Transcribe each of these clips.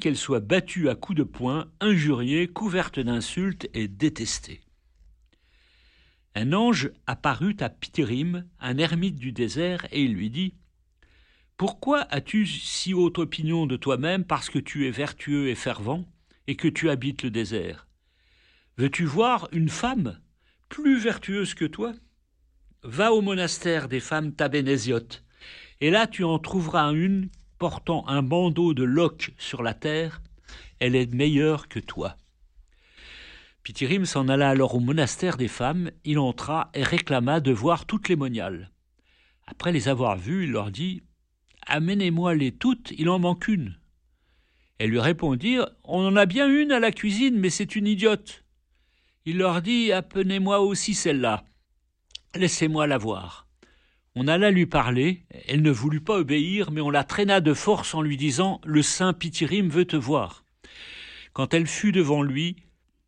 qu'elle soit battue à coups de poing, injuriée, couverte d'insultes et détestée. Un ange apparut à Pitirim, un ermite du désert, et il lui dit « Pourquoi as-tu si haute opinion de toi-même parce que tu es vertueux et fervent et que tu habites le désert ? Veux-tu voir une femme plus vertueuse que toi ? Va au monastère des femmes tabénésiotes, et là tu en trouveras une portant un bandeau de loques sur la terre. Elle est meilleure que toi. » Pitirim s'en alla alors au monastère des femmes, il entra et réclama de voir toutes les moniales. Après les avoir vues, il leur dit « Amenez-moi-les toutes, il en manque une. » Elles lui répondirent « On en a bien une à la cuisine, mais c'est une idiote. » Il leur dit « Appelez-moi aussi celle-là. Laissez-moi la voir. » On alla lui parler, elle ne voulut pas obéir, mais on la traîna de force en lui disant « Le saint Pitirim veut te voir. » Quand elle fut devant lui,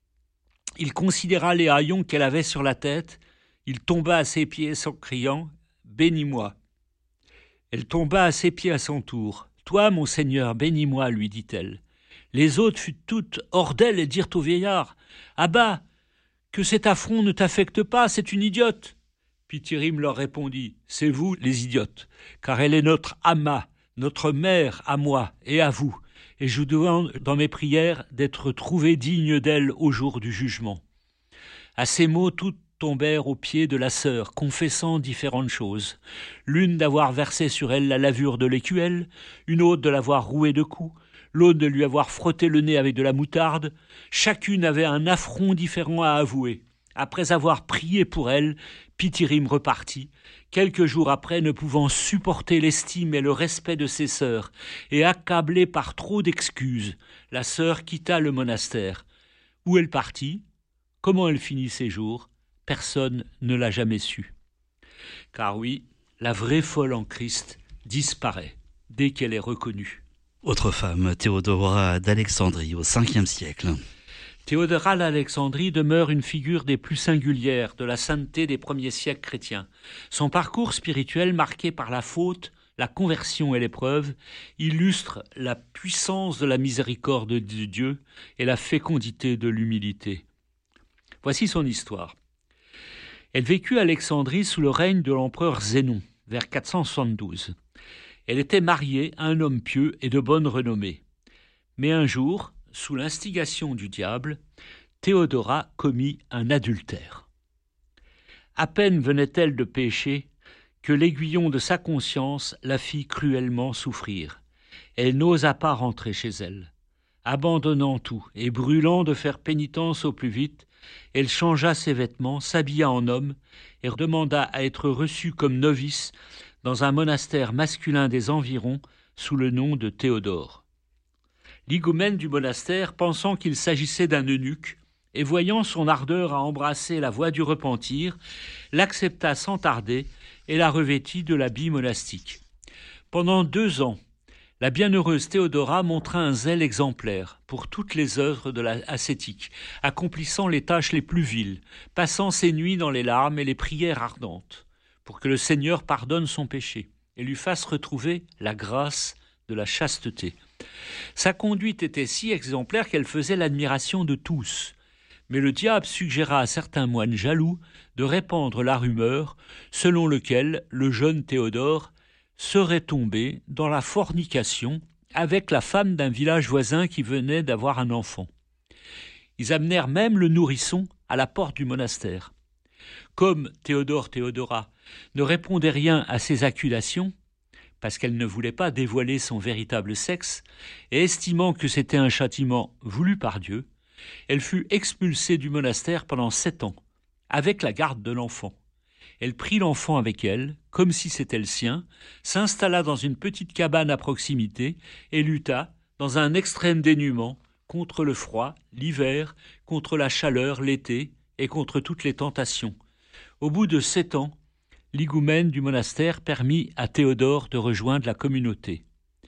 il considéra les haillons qu'elle avait sur la tête, il tomba à ses pieds en criant « Bénis-moi ». Elle tomba à ses pieds à son tour. « Toi, mon Seigneur, bénis-moi », lui dit-elle. Les autres furent toutes hors d'elle et dirent au vieillard « Abba, que cet affront ne t'affecte pas, c'est une idiote. » Pitirim leur répondit « C'est vous les idiotes, car elle est notre Amma, notre mère à moi et à vous, et je demande dans mes prières d'être trouvé digne d'elle au jour du jugement. » À ces mots, toutes tombèrent aux pieds de la sœur, confessant différentes choses. L'une d'avoir versé sur elle la lavure de l'écuelle, une autre de l'avoir rouée de coups, l'autre de lui avoir frotté le nez avec de la moutarde. Chacune avait un affront différent à avouer. Après avoir prié pour elle, Pitirim repartit, quelques jours après ne pouvant supporter l'estime et le respect de ses sœurs, et accablée par trop d'excuses, la sœur quitta le monastère. Où elle partit, comment elle finit ses jours, personne ne l'a jamais su. Car oui, la vraie folle en Christ disparaît dès qu'elle est reconnue. Autre femme, Théodora d'Alexandrie, au 5e siècle. Théodora d'Alexandrie demeure une figure des plus singulières de la sainteté des premiers siècles chrétiens. Son parcours spirituel, marqué par la faute, la conversion et l'épreuve, illustre la puissance de la miséricorde de Dieu et la fécondité de l'humilité. Voici son histoire. Elle vécut à Alexandrie sous le règne de l'empereur Zénon, vers 472. Elle était mariée à un homme pieux et de bonne renommée. Mais un jour, sous l'instigation du diable, Théodora commit un adultère. À peine venait-elle de pécher que l'aiguillon de sa conscience la fit cruellement souffrir. Elle n'osa pas rentrer chez elle. Abandonnant tout et brûlant de faire pénitence au plus vite, elle changea ses vêtements, s'habilla en homme et demanda à être reçue comme novice dans un monastère masculin des environs sous le nom de Théodore. L'higoumène du monastère, pensant qu'il s'agissait d'un eunuque, et voyant son ardeur à embrasser la voie du repentir, l'accepta sans tarder et la revêtit de l'habit monastique. Pendant 2 ans, la bienheureuse Théodora montra un zèle exemplaire pour toutes les œuvres de l'ascétique, accomplissant les tâches les plus viles, passant ses nuits dans les larmes et les prières ardentes, pour que le Seigneur pardonne son péché et lui fasse retrouver la grâce de la chasteté. Sa conduite était si exemplaire qu'elle faisait l'admiration de tous. Mais le diable suggéra à certains moines jaloux de répandre la rumeur selon laquelle le jeune Théodore serait tombé dans la fornication avec la femme d'un village voisin qui venait d'avoir un enfant. Ils amenèrent même le nourrisson à la porte du monastère. Comme Théodora ne répondait rien à ces accusations, parce qu'elle ne voulait pas dévoiler son véritable sexe, et estimant que c'était un châtiment voulu par Dieu, elle fut expulsée du monastère pendant 7 ans, avec la garde de l'enfant. Elle prit l'enfant avec elle, comme si c'était le sien, s'installa dans une petite cabane à proximité et lutta, dans un extrême dénuement, contre le froid, l'hiver, contre la chaleur, l'été, et contre toutes les tentations. Au bout de 7 ans, l'higoumène du monastère permit à Théodore de rejoindre la communauté.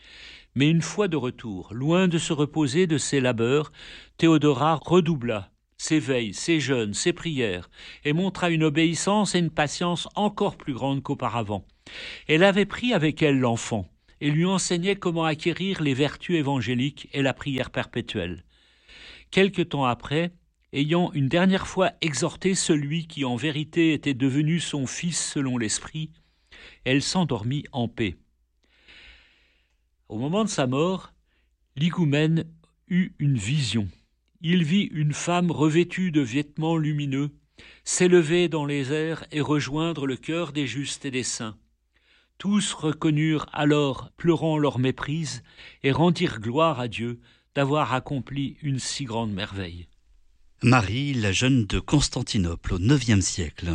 Mais une fois de retour, loin de se reposer de ses labeurs, Théodora redoubla ses veilles, ses jeûnes, ses prières, et montra une obéissance et une patience encore plus grandes qu'auparavant. Elle avait pris avec elle l'enfant, et lui enseignait comment acquérir les vertus évangéliques et la prière perpétuelle. Quelque temps après, ayant une dernière fois exhorté celui qui en vérité était devenu son fils selon l'esprit, elle s'endormit en paix. Au moment de sa mort, l'higoumène eut une vision. Il vit une femme revêtue de vêtements lumineux s'élever dans les airs et rejoindre le cœur des justes et des saints. Tous reconnurent alors, pleurant leur méprise, et rendirent gloire à Dieu d'avoir accompli une si grande merveille. Marie, la jeune de Constantinople, au IXe siècle.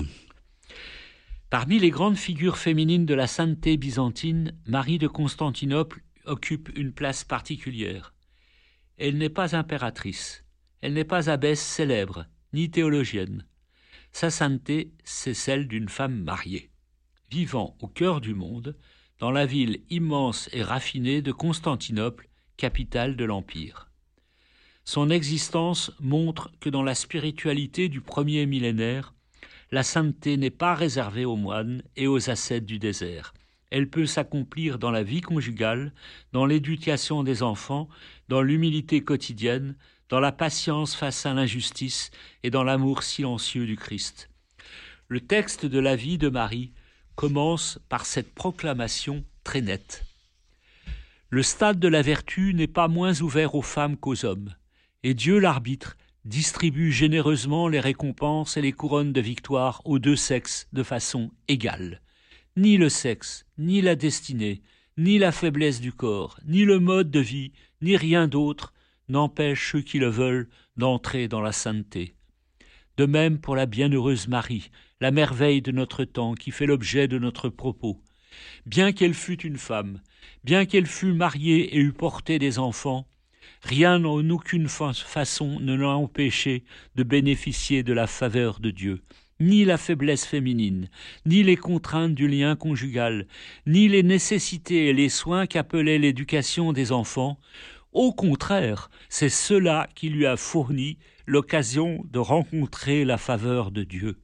Parmi les grandes figures féminines de la sainteté byzantine, Marie de Constantinople occupe une place particulière. Elle n'est pas impératrice, elle n'est pas abbesse célèbre, ni théologienne. Sa sainteté, c'est celle d'une femme mariée, vivant au cœur du monde, dans la ville immense et raffinée de Constantinople, capitale de l'Empire. Son existence montre que dans la spiritualité du premier millénaire, la sainteté n'est pas réservée aux moines et aux ascètes du désert. Elle peut s'accomplir dans la vie conjugale, dans l'éducation des enfants, dans l'humilité quotidienne, dans la patience face à l'injustice et dans l'amour silencieux du Christ. Le texte de la vie de Marie commence par cette proclamation très nette. Le stade de la vertu n'est pas moins ouvert aux femmes qu'aux hommes, et Dieu l'arbitre distribue généreusement les récompenses et les couronnes de victoire aux deux sexes de façon égale. Ni le sexe, ni la destinée, ni la faiblesse du corps, ni le mode de vie, ni rien d'autre n'empêche ceux qui le veulent d'entrer dans la sainteté. De même pour la bienheureuse Marie, la merveille de notre temps qui fait l'objet de notre propos. Bien qu'elle fût une femme, bien qu'elle fût mariée et eût porté des enfants, rien en aucune façon ne l'a empêché de bénéficier de la faveur de Dieu. Ni la faiblesse féminine, ni les contraintes du lien conjugal, ni les nécessités et les soins qu'appelait l'éducation des enfants. Au contraire, c'est cela qui lui a fourni l'occasion de rencontrer la faveur de Dieu.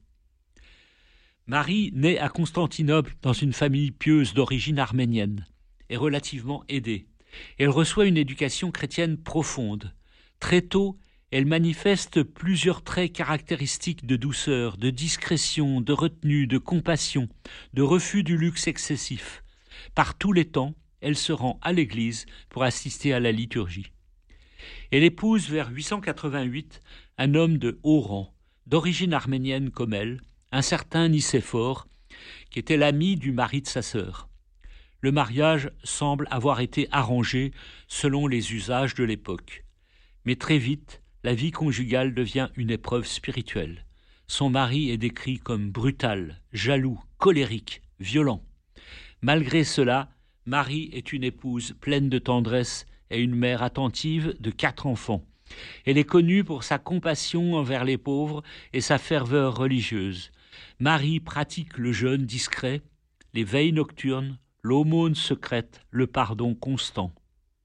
Marie naît à Constantinople dans une famille pieuse d'origine arménienne, est relativement aidée. Elle reçoit une éducation chrétienne profonde. Très tôt, elle manifeste plusieurs traits caractéristiques de douceur, de discrétion, de retenue, de compassion, de refus du luxe excessif. Par tous les temps, elle se rend à l'église pour assister à la liturgie. Elle épouse vers 888 un homme de haut rang, d'origine arménienne comme elle, un certain Nicéphore, qui était l'ami du mari de sa sœur. Le mariage semble avoir été arrangé selon les usages de l'époque. Mais très vite, la vie conjugale devient une épreuve spirituelle. Son mari est décrit comme brutal, jaloux, colérique, violent. Malgré cela, Marie est une épouse pleine de tendresse et une mère attentive de 4 enfants. Elle est connue pour sa compassion envers les pauvres et sa ferveur religieuse. Marie pratique le jeûne discret, les veilles nocturnes, l'aumône secrète, le pardon constant.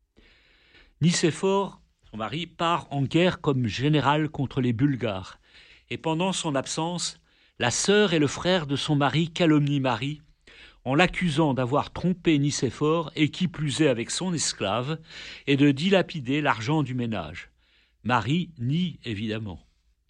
Nicéphore, son mari, part en guerre comme général contre les Bulgares. Et pendant son absence, la sœur et le frère de son mari calomnient Marie en l'accusant d'avoir trompé Nicéphore et qui plus est avec son esclave et de dilapider l'argent du ménage. Marie nie évidemment.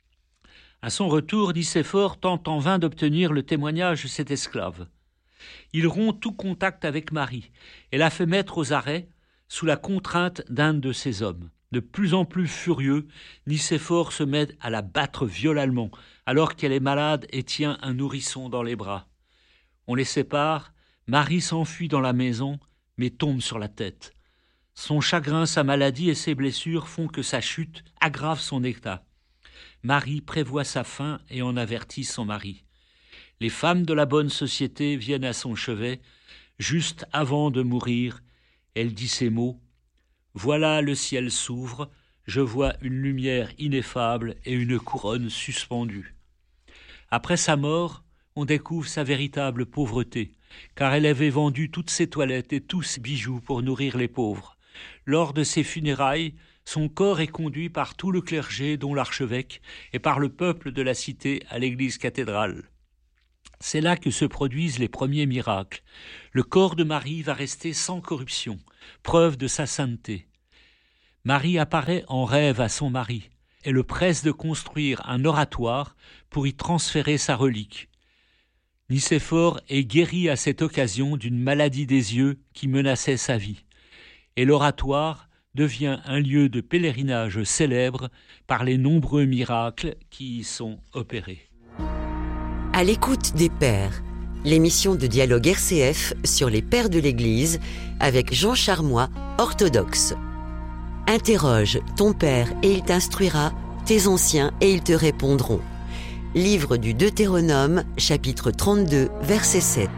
À son retour, Nicéphore tente en vain d'obtenir le témoignage de cet esclave. Il rompt tout contact avec Marie et la fait mettre aux arrêts sous la contrainte d'un de ses hommes. De plus en plus furieux, Nicéphore se met à la battre violemment alors qu'elle est malade et tient un nourrisson dans les bras. On les sépare, Marie s'enfuit dans la maison, mais tombe sur la tête. Son chagrin, sa maladie et ses blessures font que sa chute aggrave son état. Marie prévoit sa fin et en avertit son mari. Les femmes de la bonne société viennent à son chevet. Juste avant de mourir, elle dit ces mots : « Voilà le ciel s'ouvre, je vois une lumière ineffable et une couronne suspendue. » Après sa mort, on découvre sa véritable pauvreté, car elle avait vendu toutes ses toilettes et tous ses bijoux pour nourrir les pauvres. Lors de ses funérailles, son corps est conduit par tout le clergé, dont l'archevêque, et par le peuple de la cité à l'église cathédrale. C'est là que se produisent les premiers miracles. Le corps de Marie va rester sans corruption, preuve de sa sainteté. Marie apparaît en rêve à son mari et le presse de construire un oratoire pour y transférer sa relique. Nicéphore est guéri à cette occasion d'une maladie des yeux qui menaçait sa vie. Et l'oratoire devient un lieu de pèlerinage célèbre par les nombreux miracles qui y sont opérés. À l'écoute des Pères, l'émission de dialogue RCF sur les Pères de l'Église avec Jean Charmois, orthodoxe. Interroge ton Père et il t'instruira, tes anciens et ils te répondront. Livre du Deutéronome, chapitre 32, verset 7.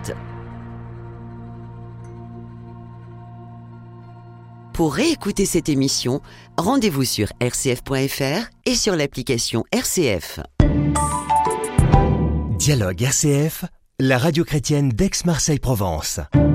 Pour réécouter cette émission, rendez-vous sur rcf.fr et sur l'application RCF. Dialogue RCF, la radio chrétienne d'Aix-Marseille-Provence.